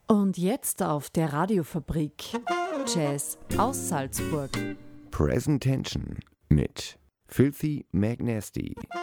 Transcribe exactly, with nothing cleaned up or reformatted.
Und jetzt auf der Radiofabrik Jazz aus Salzburg. Present Tension mit Filthy McNasty.